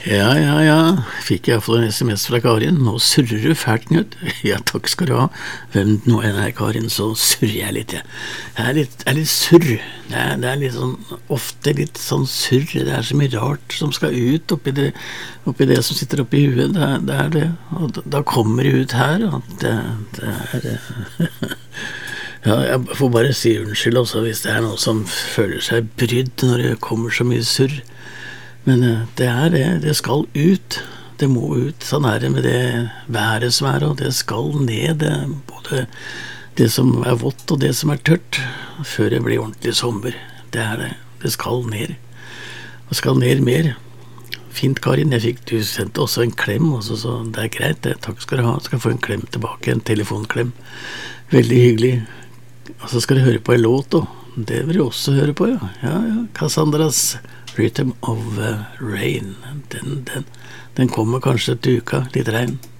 Ja, ja, ja, fikk jeg i hvert fall en SMS fra Karin. Nå surrer du fælt, Knut. Ja, takk skal du ha. Hvem nå enn er, Karin, så surrer jeg litt, jeg. Jeg er litt surr. Det er litt sånn, ofte litt sånn surr. Det er så mye rart som skal ut oppi det som sitter oppi huet. Det er det. Og da kommer det ut her, og det er Ja, jeg får bare si unnskyld også hvis det er noe som føler seg brydd når det kommer så mye surr. Men det er det, det skal ut, det må ut, sånn er det med det været som er, og det skal ned, både det som er vått og det som er tørt, før det blir ordentlig sommer. Det er det, det skal ned, og skal ned mer. Fint, Karin, du sendte også en klem, også, så det er greit, det. Takk skal du ha, skal få en klem tilbake, en telefonklem. Veldig hyggelig. Og så skal du høre på en låt, og det vil du også høre på, ja. Ja, Cassandras Rhythm of Rain. Den kommer kanskje til uka, litt regn.